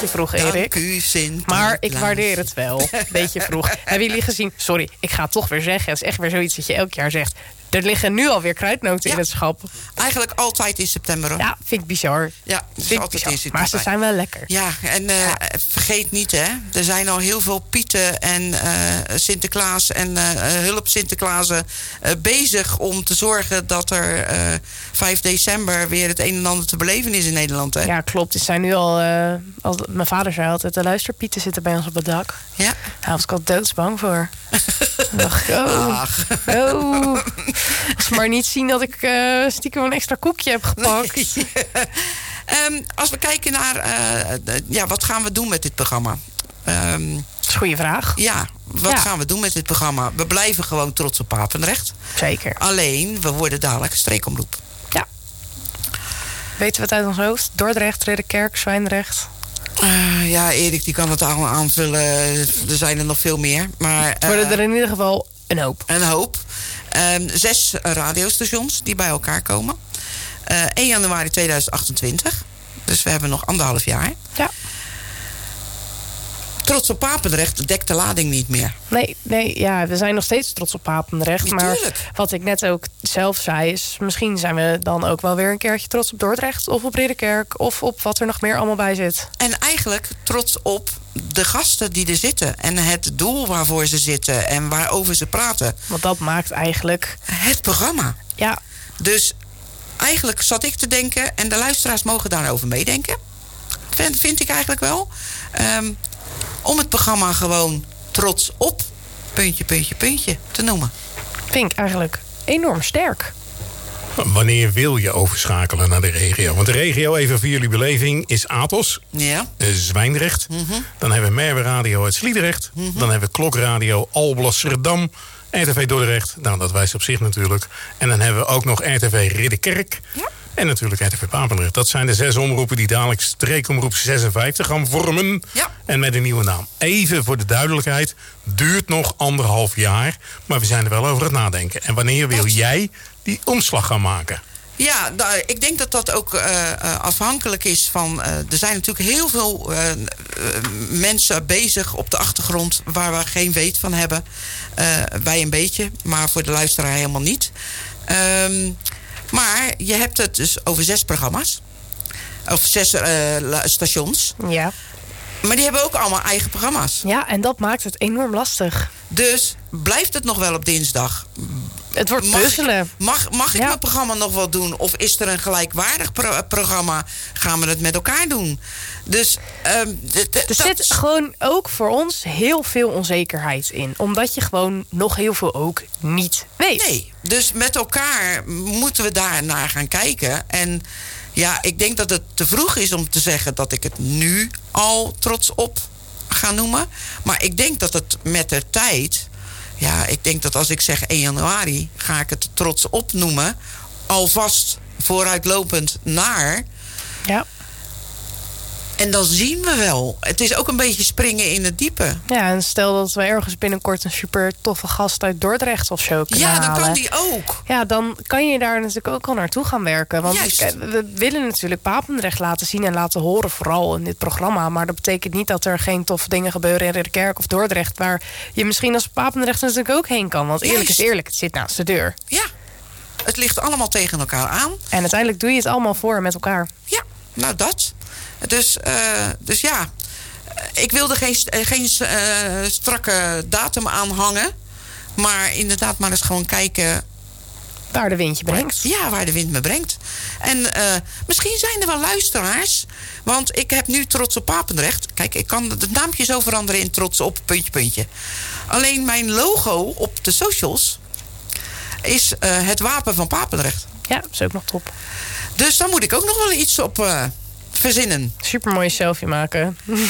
beetje vroeg, Erik. Dank u, Sinterklaas. Maar ik waardeer het wel. Beetje vroeg. Hebben jullie gezien? Sorry, ik ga het toch weer zeggen. Het is echt weer zoiets dat je elk jaar zegt. Er liggen nu alweer kruidnoten in het schap. Eigenlijk altijd in september, hoor. Ja, vind ik bizar. Ja, het is altijd in september. Maar ze zijn wel lekker. Ja, en vergeet niet, hè. Er zijn al heel veel Pieten en Sinterklaas en hulp Sinterklaasen bezig om te zorgen dat er 5 december weer het een en ander te beleven is in Nederland, hè. Ja, klopt. Er zijn nu al, mijn vader zei altijd, de luisterpieten zitten bij ons op het dak. Ja. Daar was ik al doodsbang voor. Ik dacht, oh. Als maar niet zien dat ik stiekem een extra koekje heb gepakt. Als we kijken naar wat gaan we doen met dit programma? Dat is een goede vraag. Ja, wat gaan we doen met dit programma? We blijven gewoon trots op Papendrecht. Zeker. Alleen, we worden dadelijk een streekomroep. Ja. Weten we het uit ons hoofd? Dordrecht, Ridderkerk, Zwijndrecht. Ja, Erik die kan het allemaal aanvullen. Er zijn er nog veel meer. Maar het worden er in ieder geval een hoop. Een hoop. 6 radiostations die bij elkaar komen. 1 januari 2028. Dus we hebben nog 1,5 jaar. Ja. Trots op Papendrecht dekt de lading niet meer. Nee, ja, we zijn nog steeds trots op Papendrecht. Maar wat ik net ook zelf zei is, misschien zijn we dan ook wel weer een keertje trots op Dordrecht of op Ridderkerk of op wat er nog meer allemaal bij zit. En eigenlijk trots op de gasten die er zitten en het doel waarvoor ze zitten en waarover ze praten. Want dat maakt eigenlijk het programma. Ja. Dus eigenlijk zat ik te denken, en de luisteraars mogen daarover meedenken. Vind ik eigenlijk wel. Om het programma gewoon trots op puntje te noemen. Vind ik eigenlijk enorm sterk. Wanneer wil je overschakelen naar de regio? Want de regio, even voor jullie beleving, is Athos. Ja. Zwijndrecht. Dan hebben we Merwe Radio uit Sliedrecht. Dan hebben we Klokradio Alblasserdam. RTV Dordrecht, nou dat wijst op zich natuurlijk. En dan hebben we ook nog RTV Ridderkerk. Ja. En natuurlijk RTV Papendrecht. Dat zijn de 6 omroepen die dadelijk streekomroep 56 gaan vormen. Ja. En met een nieuwe naam. Even voor de duidelijkheid. Duurt nog 1,5 jaar. Maar we zijn er wel over het nadenken. En wanneer wil jij die omslag gaan maken? Ja, ik denk dat dat ook afhankelijk is van... er zijn natuurlijk heel veel mensen bezig op de achtergrond... waar we geen weet van hebben. Wij een beetje, maar voor de luisteraar helemaal niet. Maar je hebt het dus over 6 programma's. Of 6 stations. Ja. Maar die hebben ook allemaal eigen programma's. Ja, en dat maakt het enorm lastig. Dus blijft het nog wel op dinsdag? Het wordt puzzelen. Mag ik mijn programma nog wel doen? Of is er een gelijkwaardig programma? Gaan we het met elkaar doen? Dus er zit gewoon ook voor ons heel veel onzekerheid in. Omdat je gewoon nog heel veel ook niet weet. Nee, dus met elkaar moeten we daar naar gaan kijken. En ja, ik denk dat het te vroeg is om te zeggen dat ik het nu al trots op ga noemen. Maar ik denk dat het met de tijd... Ja, ik denk dat als ik zeg 1 januari ga ik het trots op noemen. Alvast vooruitlopend naar. Ja. En dan zien we wel. Het is ook een beetje springen in het diepe. Ja, en stel dat we ergens binnenkort een super toffe gast uit Dordrecht of zo kunnen halen. Ja, dan kan die ook. Ja, dan kan je daar natuurlijk ook al naartoe gaan werken. Want we willen natuurlijk Papendrecht laten zien en laten horen, vooral in dit programma. Maar dat betekent niet dat er geen toffe dingen gebeuren in Ridderkerk of Dordrecht, waar je misschien als Papendrecht natuurlijk ook heen kan. Want eerlijk is eerlijk, het zit naast de deur. Ja, het ligt allemaal tegen elkaar aan. En uiteindelijk doe je het allemaal voor met elkaar. Ja, nou dat. Dus ja, ik wilde geen strakke datum aanhangen. Maar inderdaad maar eens gewoon kijken... Waar de wind je brengt. Ja, waar de wind me brengt. En misschien zijn er wel luisteraars. Want ik heb nu Trots op Papendrecht. Kijk, ik kan het naampje zo veranderen in Trots op puntje. Alleen mijn logo op de socials is het wapen van Papendrecht. Ja, dat is ook nog top. Dus dan moet ik ook nog wel iets op... verzinnen. Super mooie selfie maken.